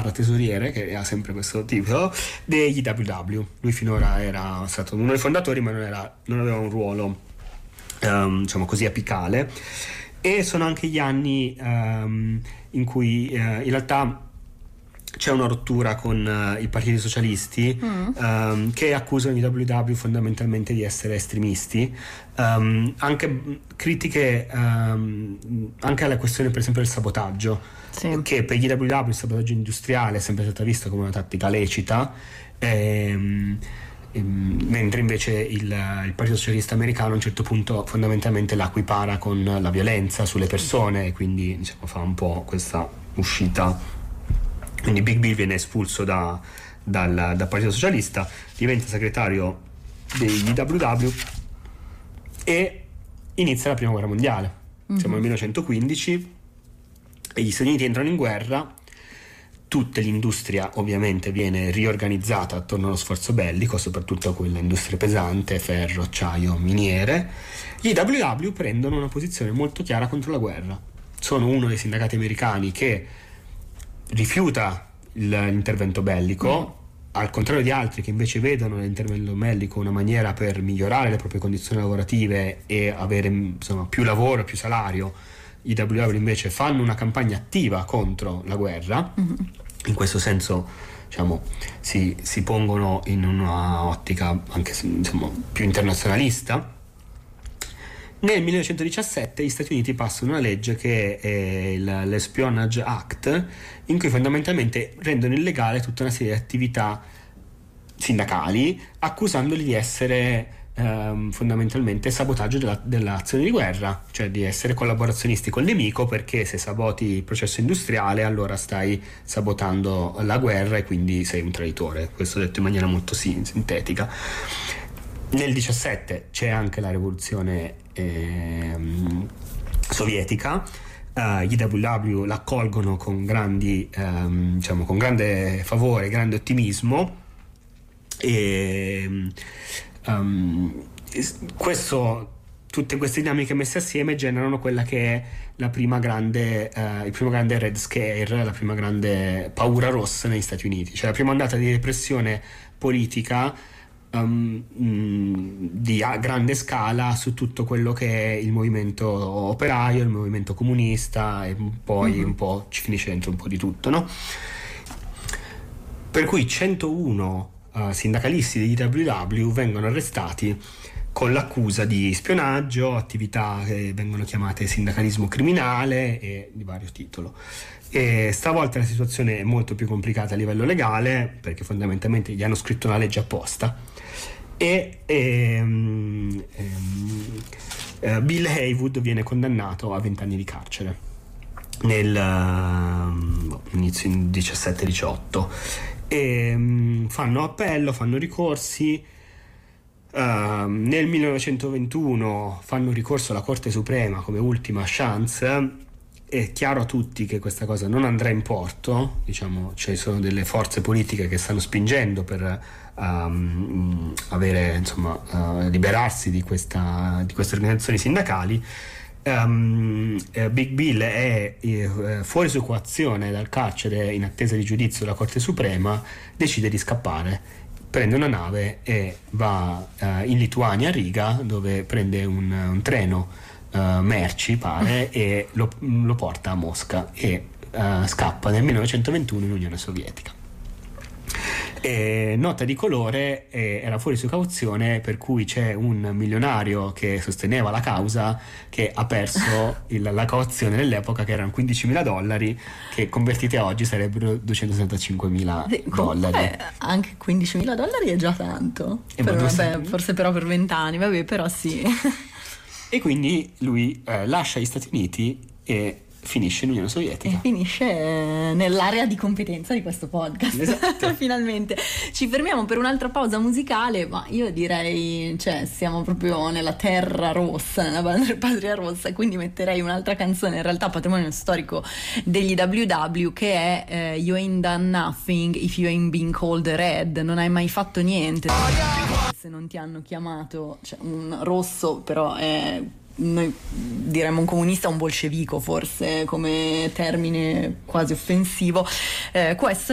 barra tesoriere, che ha sempre questo titolo, degli WW. Lui finora era stato uno dei fondatori, ma non aveva un ruolo diciamo così apicale, e sono anche gli anni in cui in realtà c'è una rottura con i partiti socialisti che accusano i WW fondamentalmente di essere estremisti, anche critiche anche alla questione per esempio del sabotaggio, che per gli WW il sabotaggio industriale è sempre stata vista come una tattica lecita, mentre invece il Partito Socialista Americano a un certo punto fondamentalmente la equipara con la violenza sulle persone, e quindi diciamo fa un po' questa uscita. Quindi Big Bill viene espulso dal Partito Socialista, diventa segretario degli WW e inizia la Prima Guerra Mondiale. Siamo nel 1915 e gli Stati Uniti entrano in guerra. Tutta l'industria ovviamente viene riorganizzata attorno allo sforzo bellico, soprattutto quella industria pesante, ferro, acciaio, miniere. Gli WW prendono una posizione molto chiara contro la guerra. Sono uno dei sindacati americani che rifiuta l'intervento bellico, al contrario di altri che invece vedono l'intervento bellico una maniera per migliorare le proprie condizioni lavorative e avere insomma più lavoro, più salario. I WW invece fanno una campagna attiva contro la guerra. In questo senso diciamo si pongono in una ottica anche insomma più internazionalista. Nel 1917 gli Stati Uniti passano una legge che è l'Espionage Act, in cui fondamentalmente rendono illegale tutta una serie di attività sindacali, accusandoli di essere fondamentalmente sabotaggio dell'azione di guerra, cioè di essere collaborazionisti col nemico, perché se saboti il processo industriale allora stai sabotando la guerra e quindi sei un traditore. Questo detto in maniera molto sintetica. Nel 17 c'è anche la rivoluzione sovietica. Gli WW l'accolgono con grandi diciamo con grande favore, grande ottimismo, e tutte queste dinamiche messe assieme generano quella che è il primo grande Red Scare, la prima grande paura rossa negli Stati Uniti, cioè la prima ondata di repressione politica di grande scala su tutto quello che è il movimento operaio, il movimento comunista, e poi un po' ci finisce dentro un po' di tutto, no? Per cui 101 sindacalisti degli WW vengono arrestati con l'accusa di spionaggio, attività che vengono chiamate sindacalismo criminale e di vario titolo. E stavolta la situazione è molto più complicata a livello legale, perché fondamentalmente gli hanno scritto una legge apposta, e Bill Haywood viene condannato a 20 anni di carcere inizio 17-18, e fanno appello, fanno ricorsi. Nel 1921 fanno ricorso alla Corte Suprema come ultima chance. È chiaro a tutti che questa cosa non andrà in porto, diciamo, ci sono delle forze politiche che stanno spingendo per avere, insomma, liberarsi di queste organizzazioni sindacali. Big Bill è fuori su coazione dal carcere in attesa di giudizio della Corte Suprema, decide di scappare, prende una nave e va in Lituania, a Riga, dove prende un treno merci, pare, e lo porta a Mosca, e scappa nel 1921 in Unione Sovietica. E nota di colore, era fuori su cauzione, per cui c'è un milionario che sosteneva la causa che ha perso la cauzione nell'epoca, che erano $15.000, che convertiti a oggi sarebbero $275.000. Anche $15.000 è già tanto, forse però per 20 anni, vabbè, però sì. E quindi lui lascia gli Stati Uniti e finisce in Unione Sovietica. E finisce nell'area di competenza di questo podcast. Esatto. Finalmente. Ci fermiamo per un'altra pausa musicale, ma io direi, cioè, siamo proprio nella terra rossa, nella patria rossa, quindi metterei un'altra canzone, in realtà patrimonio storico degli WW, che è You Ain't Done Nothing If You Ain't Been Called Red. Non hai mai fatto niente se non ti hanno chiamato, cioè, un rosso, però è, noi diremmo un comunista, un bolscevico forse come termine quasi offensivo. Questo